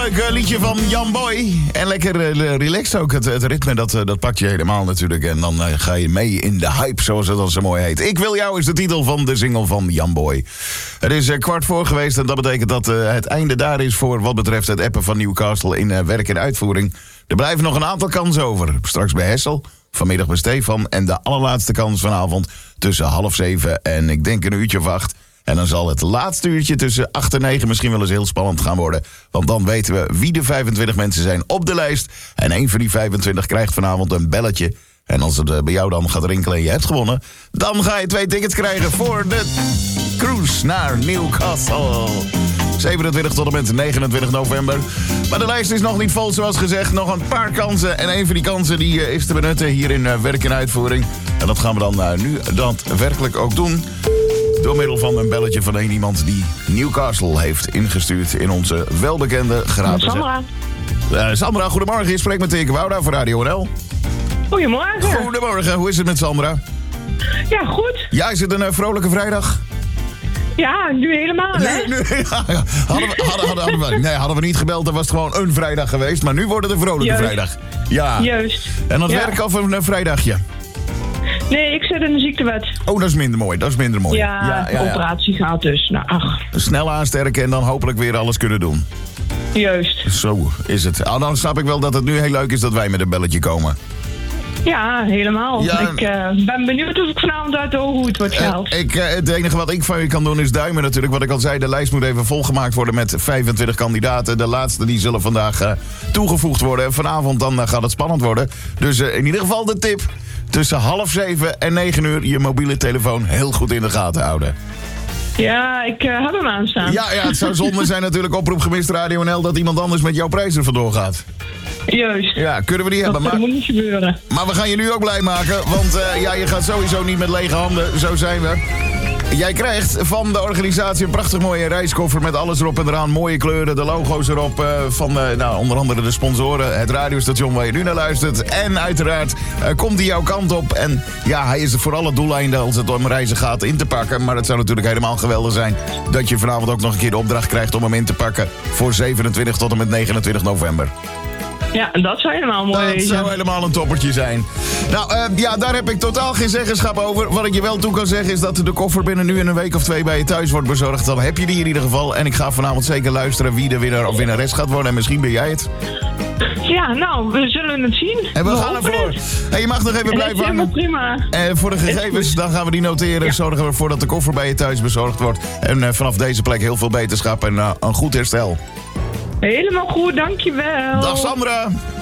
leuk liedje van Jan Boy. En lekker relaxed ook. Het ritme, dat pakt je helemaal natuurlijk. En dan ga je mee in de hype, zoals het dan zo mooi heet. Ik wil jou is de titel van de single van Jan Boy. Het is 4:15 geweest en dat betekent dat het einde daar is voor wat betreft het appen van Newcastle in werk en uitvoering. Er blijven nog een aantal kansen over. Straks bij Hessel, vanmiddag bij Stefan en de allerlaatste kans vanavond tussen 6:30 en ik denk 7:00. En dan zal het laatste uurtje tussen 8 en 9 misschien wel eens heel spannend gaan worden. Want dan weten we wie de 25 mensen zijn op de lijst. En één van die 25 krijgt vanavond een belletje. En als het bij jou dan gaat rinkelen en je hebt gewonnen, dan ga je 2 tickets krijgen voor de cruise naar Newcastle. 27 tot en met 29 november. Maar de lijst is nog niet vol, zoals gezegd. Nog een paar kansen. En een van die kansen die is te benutten hier in werk en uitvoering. En dat gaan we dan nu daadwerkelijk ook doen. Door middel van een belletje van iemand die Newcastle heeft ingestuurd in onze welbekende gratis... Sandra. Sandra, goedemorgen. Je spreekt met Teke Wouda voor Radio NL. Goedemorgen. Goedemorgen. Hoe is het met Sandra? Ja, goed. Ja, is het een vrolijke vrijdag? Ja, nu helemaal, hè? Hadden we niet gebeld, dan was het gewoon een vrijdag geweest. Maar nu wordt het een vrolijke vrijdag. Ja. Juist. En dat werk of een vrijdagje? Nee, ik zit in de ziektewet. Oh, dat is minder mooi. Ja, de operatie gaat dus. Nou, ach. Snel aansterken en dan hopelijk weer alles kunnen doen. Juist. Zo is het. Dan snap ik wel dat het nu heel leuk is dat wij met een belletje komen. Ja, helemaal. Ja. Ik ben benieuwd of ik vanavond uit de hoge hoed word gehaald. Het enige wat ik van je kan doen is duimen natuurlijk. Wat ik al zei, de lijst moet even volgemaakt worden met 25 kandidaten. De laatste die zullen vandaag toegevoegd worden. En vanavond dan gaat het spannend worden. Dus in ieder geval de tip. Tussen 6:30 en 9:00 je mobiele telefoon heel goed in de gaten houden. Ja, ik heb hem aanstaan. Ja, het zou zonde zijn natuurlijk, oproep gemist Radio NL, dat iemand anders met jouw prijs er vandoor gaat. Juist. Ja, kunnen we die hebben. Dat moet niet gebeuren. Maar we gaan je nu ook blij maken, want je gaat sowieso niet met lege handen. Zo zijn we. Jij krijgt van de organisatie een prachtig mooie reiskoffer met alles erop en eraan. Mooie kleuren, de logo's erop van onder andere de sponsoren. Het radiostation waar je nu naar luistert. En uiteraard komt hij jouw kant op. En ja, hij is er voor alle doeleinden als het om reizen gaat in te pakken. Maar het zou natuurlijk helemaal geweldig zijn dat je vanavond ook nog een keer de opdracht krijgt om hem in te pakken voor 27 tot en met 29 november. Ja, dat zou helemaal mooi zijn. Dat zou helemaal een toppertje zijn. Nou, daar heb ik totaal geen zeggenschap over. Wat ik je wel toe kan zeggen is dat de koffer binnen nu en een week of 2 bij je thuis wordt bezorgd. Dan heb je die in ieder geval. En ik ga vanavond zeker luisteren wie de winnaar of winnares gaat worden. En misschien ben jij het. Ja, nou, we zullen het zien. En we gaan ervoor. En je mag nog even blijven hangen. Prima. En voor de gegevens, dan gaan we die noteren. Zorgen we ervoor dat de koffer bij je thuis bezorgd wordt. En vanaf deze plek heel veel beterschap en een goed herstel. Helemaal goed, dankjewel. Dag Sandra.